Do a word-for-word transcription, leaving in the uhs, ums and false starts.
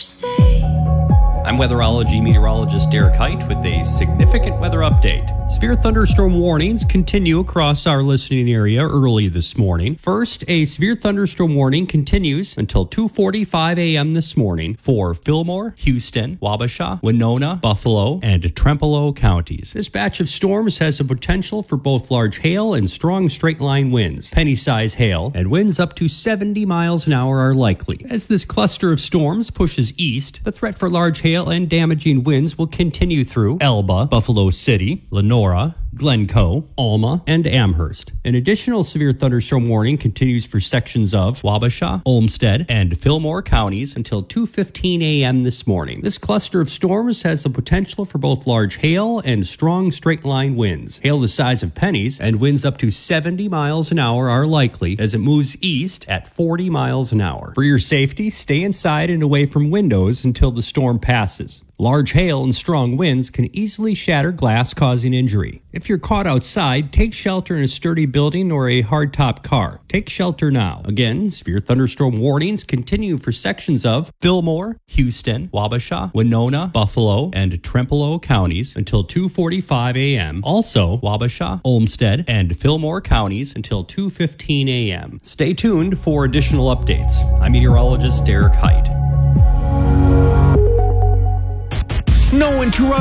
say. I'm weatherology meteorologist Derek Height with a significant weather update. Severe thunderstorm warnings continue across our listening area early this morning. First, a severe thunderstorm warning continues until two forty-five a.m. this morning for Fillmore, Houston, Wabasha, Winona, Buffalo, and Trempealeau counties. This batch of storms has the potential for both large hail and strong straight-line winds. Penny-size hail and winds up to seventy miles an hour are likely. As this cluster of storms pushes east, the threat for large hail and damaging winds will continue through Elba, Buffalo City, Lenora, Glencoe, Alma, and Amherst. An additional severe thunderstorm warning continues for sections of Wabasha, Olmsted, and Fillmore counties until two fifteen a.m. this morning. This cluster of storms has the potential for both large hail and strong straight-line winds. Hail the size of pennies and winds up to seventy miles an hour are likely as it moves east at forty miles an hour. For your safety, stay inside and away from windows until the storm passes. Large hail and strong winds can easily shatter glass, causing injury. If you're caught outside, take shelter in a sturdy building or a hardtop car. Take shelter now. Again, severe thunderstorm warnings continue for sections of Fillmore, Houston, Wabasha, Winona, Buffalo, and Trempealeau counties until two forty-five a.m. Also, Wabasha, Olmsted, and Fillmore counties until two fifteen a.m. Stay tuned for additional updates. I'm meteorologist Derek Height. No interruption.